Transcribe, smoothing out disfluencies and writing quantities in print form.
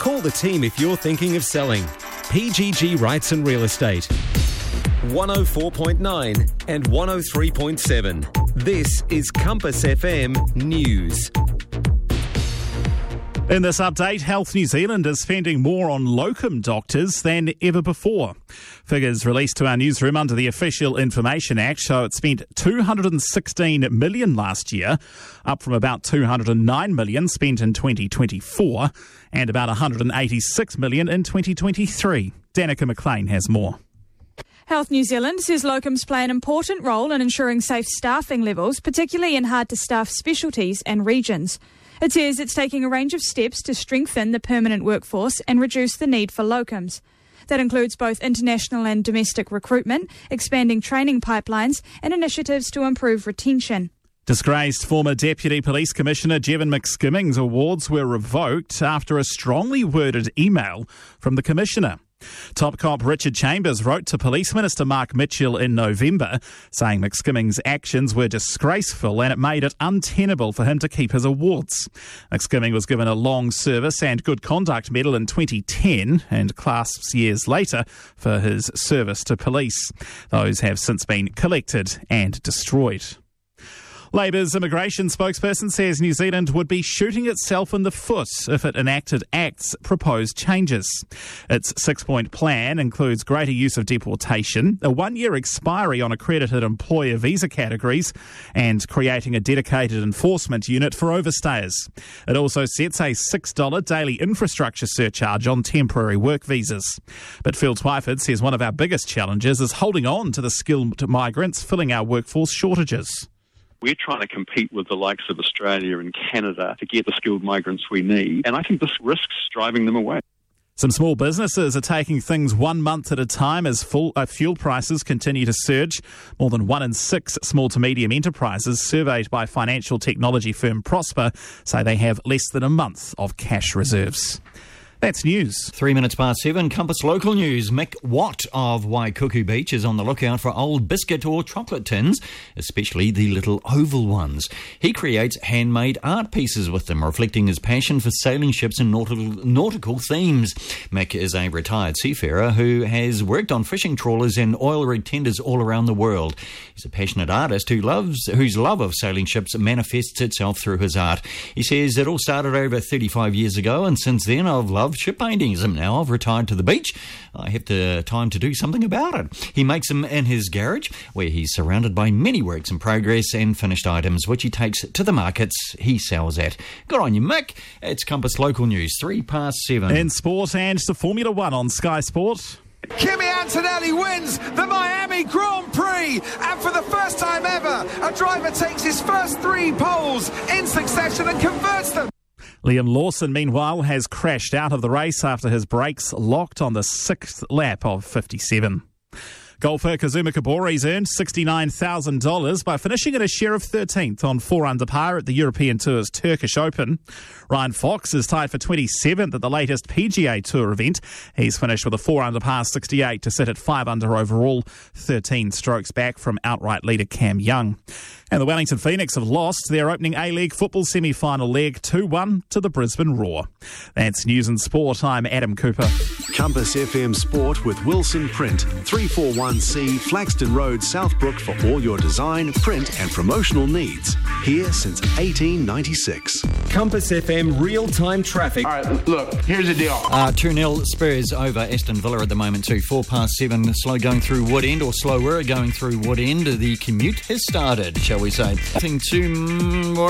Call the team if you're thinking of selling. PGG Rights and Real Estate. 104.9 and 103.7. This is Compass FM News. In this update, Health New Zealand is spending more on locum doctors than ever before. Figures released to our newsroom under the Official Information Act show it spent $216 million last year, up from about $209 million spent in 2024 and about $186 million in 2023. Danica McLean has more. Health New Zealand says locums play an important role in ensuring safe staffing levels, particularly in hard-to-staff specialties and regions. It says it's taking a range of steps to strengthen the permanent workforce and reduce the need for locums. That includes both international and domestic recruitment, expanding training pipelines and initiatives to improve retention. Disgraced former Deputy Police Commissioner Jevon McSkimming's awards were revoked after a strongly worded email from the Commissioner. Top cop Richard Chambers wrote to Police Minister Mark Mitchell in November, saying McSkimming's actions were disgraceful and it made it untenable for him to keep his awards. McSkimming was given a long service and good conduct medal in 2010 and clasps years later for his service to police. Those have since been collected and destroyed. Labour's immigration spokesperson says New Zealand would be shooting itself in the foot if it enacted Act's proposed changes. Its 6-point plan includes greater use of deportation, a 1-year expiry on accredited employer visa categories, and creating a dedicated enforcement unit for overstayers. It also sets a $6 daily infrastructure surcharge on temporary work visas. But Phil Twyford says one of our biggest challenges is holding on to the skilled migrants filling our workforce shortages. We're trying to compete with the likes of Australia and Canada to get the skilled migrants we need, and I think this risks driving them away. Some small businesses are taking things 1 month at a time as fuel prices continue to surge. More than 1 in 6 small to medium enterprises surveyed by financial technology firm Prosper say they have less than a month of cash reserves. That's news. 3 minutes past 7, Compass Local News. Mick Watt of Waikuku Beach is on the lookout for old biscuit or chocolate tins, especially the little oval ones. He creates handmade art pieces with them, reflecting his passion for sailing ships and nautical themes. Mick is a retired seafarer who has worked on fishing trawlers and oil rig tenders all around the world. He's a passionate artist whose love of sailing ships manifests itself through his art. He says it all started over 35 years ago, and since then I've loved ship paintings, and now I've retired to the beach. I have the time to do something about it. He makes them in his garage, where he's surrounded by many works in progress and finished items, which he takes to the markets he sells at. Good on you, Mick. It's Compass Local News, 3 past 7. In sport and the Formula One on Sky Sport. Kimi Antonelli wins the Miami Grand Prix, and for the first time ever, a driver takes his first 3 poles in succession and converts them. Liam Lawson, meanwhile, has crashed out of the race after his brakes locked on the 6th lap of 57. Golfer Kazuma Kobori's earned $69,000 by finishing at a share of 13th on 4 under par at the European Tour's Turkish Open. Ryan Fox is tied for 27th at the latest PGA Tour event. He's finished with a 4 under par 68 to sit at 5 under overall, 13 strokes back from outright leader Cam Young. And the Wellington Phoenix have lost their opening A-League football semi-final leg 2-1 to the Brisbane Roar. That's News and Sport. I'm Adam Cooper. Compass FM Sport with Wilson Print, 341C Flaxton Road, Southbrook for all your design, print and promotional needs. Here since 1896. Compass FM real-time traffic. All right, look, here's the deal. 2-0 Spurs over Aston Villa at the moment too. 4 past 7, slow going through Woodend, or slower going through Woodend. The commute has started, shall we say. Nothing too more